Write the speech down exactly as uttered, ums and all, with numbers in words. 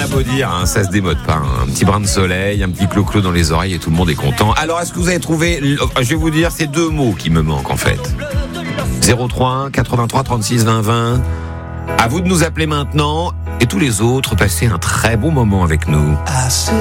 beau dire, hein, ça se démode pas. Hein. Un petit brin de soleil, un petit clo-clo dans les oreilles et tout le monde est content. Alors, est-ce que vous avez trouvé... Je vais vous dire, c'est deux mots qui me manquent en fait. zéro trois un quatre-vingt-trois trente-six vingt vingt. À vous de nous appeler maintenant. Et tous les autres, passez un très bon moment avec nous.